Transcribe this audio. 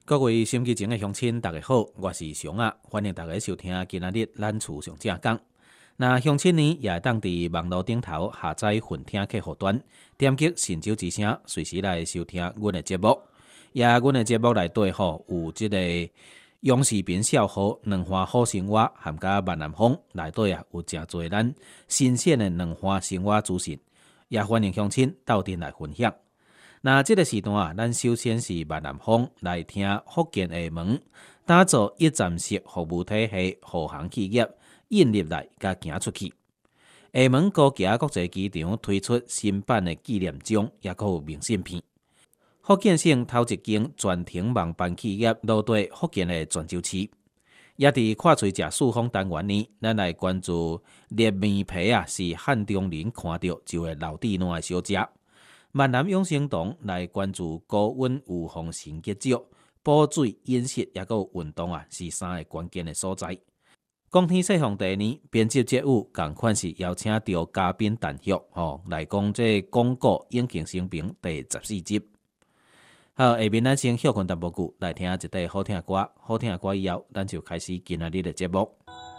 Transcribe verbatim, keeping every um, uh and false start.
各位心机前的乡亲，大家好，我是熊啊，欢迎大家收听今仔日咱厝上正讲。那乡亲呢，也会当伫网络顶头下载混听客户端，点击神州之声，随时来收听阮的节目。也阮的节目内底吼，有即个杨世斌笑好两花好生活，含甲万南风内底啊，有诚侪咱新鲜的两花生活资讯，也欢迎乡亲斗阵来分享。那这个时段啊，咱首先是万南风来听福建厦门打造一站式服务体系，护航企业引入来甲行出去。厦门高桥国际机场推出新版的纪念章，也阁有明信片。福建省头一间全停网办企业落地福建的泉州市。也伫看喙食四方单元呢，咱来关注热面皮啊，是汉中人看到就会留底烂的小食。闽南永生堂来关注高温预防神结石、补水、饮食，也有运动啊，是三个关键的所在。讲天说皇帝呢，编辑节目共款是邀请到嘉宾谈约吼，来讲这广告引擎生平第十四集。好，下面咱先休困淡薄久，来听一段好听的歌，好听的歌以后，咱就开始今仔日的节目。